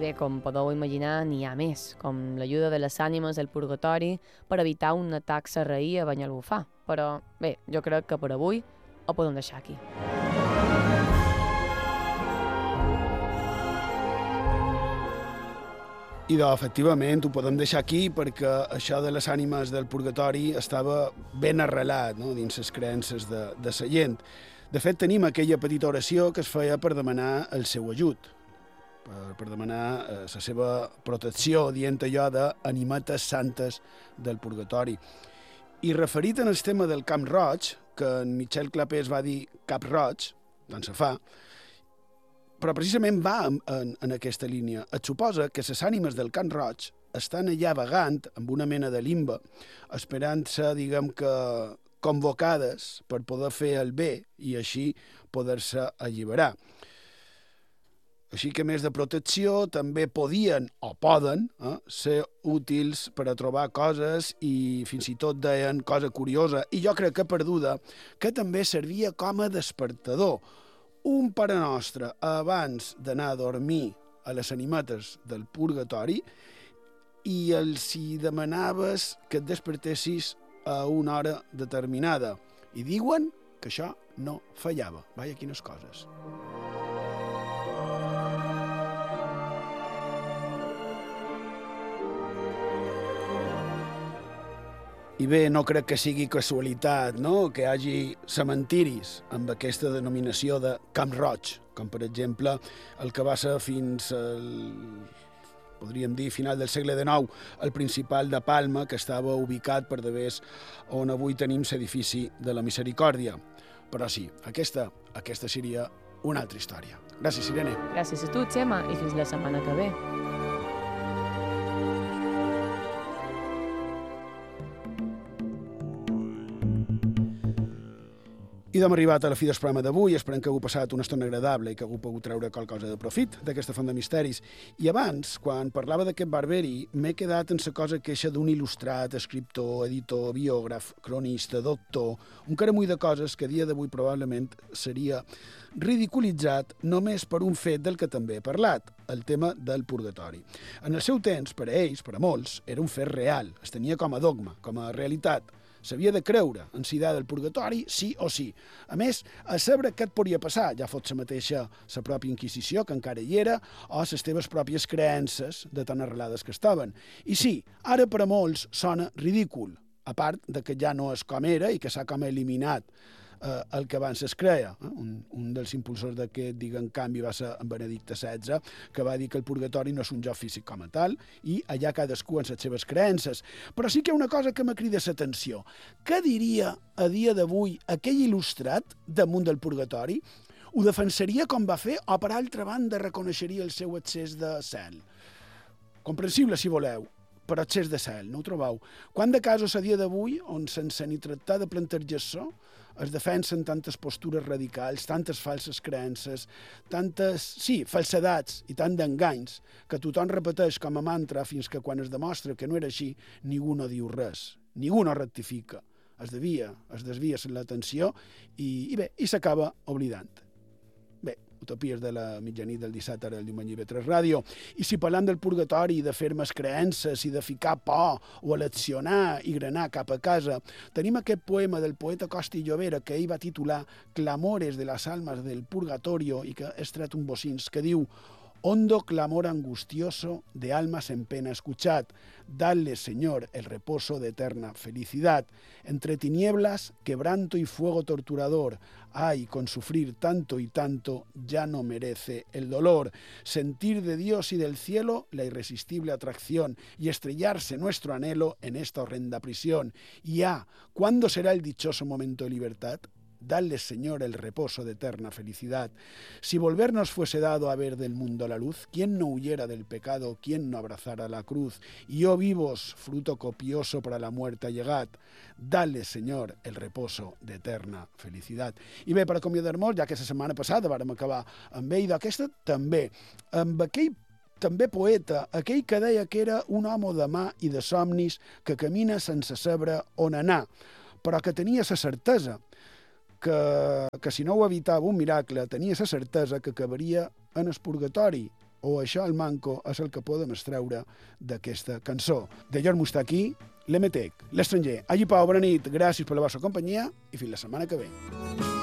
bé, com podeu imaginar, n'hi ha més, com l'ajuda de les ànimes del purgatori per evitar un atac serraí a Banyalbufar. Però bé, jo crec que per avui ho podem deixar aquí. Efectivament, ho podem deixar aquí perquè això de les ànimes del purgatori estava ben arrelat, no?, dins les creences de la gent. De fet, tenim aquella petita oració que es feia per demanar el seu ajut, per demanar la seva protecció, dient allò d'animetes santes del purgatori. I referit en el tema del Camp Roig, que en Michel Clapés va dir Cap Roig, tant se fa, però precisament va en aquesta línia. Et suposa que les ànimes del Camp Roig estan allà vagant amb una mena de limbe, esperant-se, diguem que, convocades per poder fer el bé i així poder-se alliberar. Així que, més de protecció, també podien o poden ser útils per a trobar coses i fins i tot deien, cosa curiosa, i jo crec que perduda, que també servia com a despertador. Un Pare Nostre abans d'anar a dormir a les animetes del purgatori i els hi demanaves que et despertessis a una hora determinada. I diuen que això no fallava. Vaja, quines coses. I bé, no crec que sigui casualitat, no?, que hi hagi cementiris amb aquesta denominació de Camp Roig, com per exemple el que va ser fins al, podríem dir, final del segle XIX, el Principal de Palma, que estava ubicat per davés on avui tenim l'edifici de la Misericòrdia. Però sí, aquesta seria una altra història. Gràcies, Irene. Gràcies a tu, Xema, i fins la setmana que ve. I hem arribat a la fi del programa d'avui. Esperem que hagueu passat una estona agradable i que hagueu pogut treure qualcosa de profit d'aquesta font de misteris. I abans, quan parlava d'aquest Barberi, m'he quedat en la cosa queixa d'un il·lustrat, escriptor, editor, biògraf, cronista, doctor, un caramull de coses que a dia d'avui probablement seria ridiculitzat només per un fet del que també he parlat, el tema del purgatori. En el seu temps, per a ells, per a molts, era un fet real, es tenia com a dogma, com a realitat. S'havia de creure en la idea del purgatori, sí o sí. A més, a saber què et podria passar, ja fos la mateixa la pròpia Inquisició, que encara hi era, o les teves pròpies creences de tan arrelades que estaven. I sí, ara per a molts sona ridícul, a part de que ja no és com era i que s'ha com eliminat el que abans es creia. Un dels impulsors d'aquest, canvi va ser en Benedicte XVI, que va dir que el purgatori no és un joc físic com a tal, i allà cadascú amb les seves creences. Però sí que hi ha una cosa que me crida l'atenció. Què diria a dia d'avui aquell il·lustrat damunt del purgatori? Ho defensaria com va fer o, per altra banda, reconeixeria el seu excés de cel? Comprensible, si voleu, però excés de cel, no ho trobeu? Quant de casos a dia d'avui, on sense ni tractar de plantejar-se, es defensen tantes postures radicals, tantes falses creences, tantes, sí, falsedats i tant d'enganys, que tothom repeteix com a mantra fins que quan es demostra que no era així, ningú no diu res, ningú no rectifica. Es desvia l'atenció i bé, i s'acaba oblidant. Bé, utopies de la mitjanit del dissabte, ara el diumenge i 3 Ràdio. I si parlant del purgatori, de fer-mes creences i de ficar por o eleccionar i granar cap a casa, tenim aquest poema del poeta Costa i Llobera que ell va titular Clamores de las almas del purgatorio i que és tret un bocins que diu: Hondo clamor angustioso de almas en pena escuchad, dadle, Señor, el reposo de eterna felicidad. Entre tinieblas, quebranto y fuego torturador, ay, con sufrir tanto y tanto, ya no merece el dolor. Sentir de Dios y del cielo la irresistible atracción y estrellarse nuestro anhelo en esta horrenda prisión. Y ¿cuándo será el dichoso momento de libertad? Dadles, Señor, el reposo de eterna felicidad. Si volvernos fuese dado a ver del mundo la luz, ¿quién no huyera del pecado? ¿Quién no abrazara la cruz? Y vivos, fruto copioso para la muerte allegad. Dadles, Señor, el reposo de eterna felicidad. I bé, per acomiadar-nos, ja que la setmana passada vàrem acabar amb ell, d'aquesta també, amb aquell també poeta, aquell que deia que era un home de mà i de somnis que camina sense saber on anar, però que tenia la certesa que si no ho evitava un miracle, tenia la certesa que acabaria en el purgatori o això el manco és el que podem extreure d'aquesta cançó. De George Moustaki, l'Emetec, l'estranger. Allí, Pau, bona nit, gràcies per la vostra companyia i fins la setmana que ve.